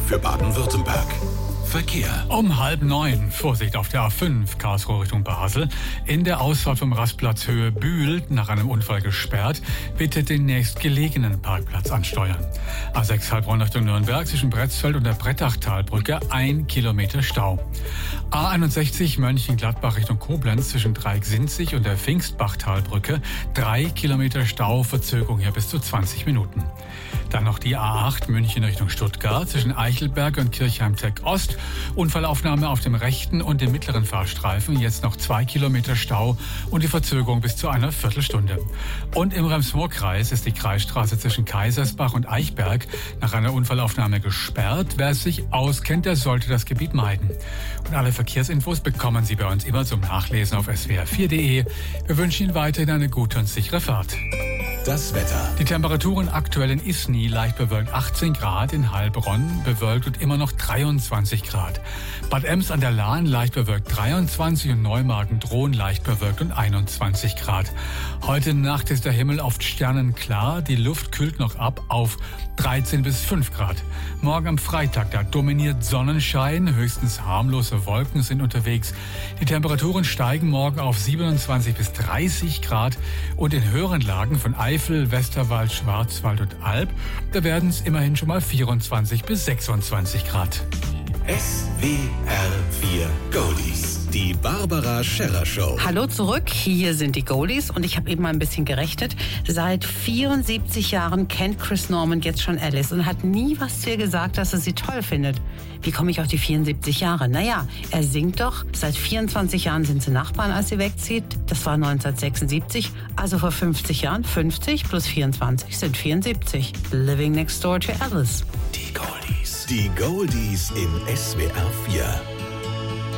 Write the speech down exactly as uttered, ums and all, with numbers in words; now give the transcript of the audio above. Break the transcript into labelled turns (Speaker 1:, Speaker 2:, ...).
Speaker 1: für Baden-Württemberg. Verkehr.
Speaker 2: Um halb neun. Vorsicht auf der A fünf, Karlsruhe Richtung Basel. In der Ausfahrt vom Rastplatz Höhe Bühl, nach einem Unfall gesperrt, bitte den nächstgelegenen Parkplatz ansteuern. A sechs Heilbronn Richtung Nürnberg, zwischen Bretzfeld und der Brettachtalbrücke, ein Kilometer Stau. A einundsechzig Mönchengladbach Richtung Koblenz, zwischen Dreieck-Sinzig und der Pfingstbachtalbrücke, drei Kilometer Stau, Verzögerung hier bis zu zwanzig Minuten. Dann noch die A acht München Richtung Stuttgart, zwischen Eichelberg und Kirchheim-Teck Ost. Unfallaufnahme auf dem rechten und dem mittleren Fahrstreifen. Jetzt noch zwei Kilometer Stau und die Verzögerung bis zu einer Viertelstunde. Und im Rems-Murr-Kreis ist die Kreisstraße zwischen Kaisersbach und Eichberg nach einer Unfallaufnahme gesperrt. Wer sich auskennt, der sollte das Gebiet meiden. Und alle Verkehrsinfos bekommen Sie bei uns immer zum Nachlesen auf s w r vier punkt d e. Wir wünschen Ihnen weiterhin eine gute und sichere Fahrt.
Speaker 1: Das Wetter.
Speaker 2: Die Temperaturen aktuell in Isny leicht bewölkt achtzehn Grad, in Heilbronn bewölkt und immer noch dreiundzwanzig Grad. Bad Ems an der Lahn leicht bewölkt dreiundzwanzig und Neumagen-Drohn leicht bewölkt und einundzwanzig Grad. Heute Nacht ist der Himmel oft sternenklar, die Luft kühlt noch ab auf dreizehn bis fünf Grad. Morgen am Freitag, da dominiert Sonnenschein, höchstens harmlose Wolken sind unterwegs. Die Temperaturen steigen morgen auf siebenundzwanzig bis dreißig Grad und in höheren Lagen von Eifel, Westerwald, Schwarzwald und Alb, da werden es immerhin schon mal vierundzwanzig bis sechsundzwanzig Grad.
Speaker 1: S W R vier Goldies. Die Barbara Scherrer Show.
Speaker 3: Hallo zurück, hier sind die Goldies und ich habe eben mal ein bisschen gerechnet. Seit vierundsiebzig Jahren kennt Chris Norman jetzt schon Alice und hat nie was zu ihr gesagt, dass er sie toll findet. Wie komme ich auf die vierundsiebzig Jahre? Naja, er singt doch. Seit vierundzwanzig Jahren sind sie Nachbarn, als sie wegzieht. Das war neunzehnhundertsechsundsiebzig, also vor fünfzig Jahren. fünfzig plus vierundzwanzig sind vierundsiebzig. Living next door to Alice.
Speaker 1: Die Goldies. Die Goldies in S W R vier.